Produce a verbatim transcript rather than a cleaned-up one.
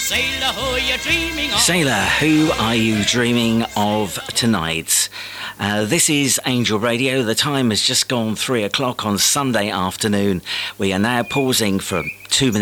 Sailor, who are you dreaming of? Sailor, who are you dreaming of tonight? Uh, this is Angel Radio. The time has just gone three o'clock on Sunday afternoon. We are now pausing for two minutes.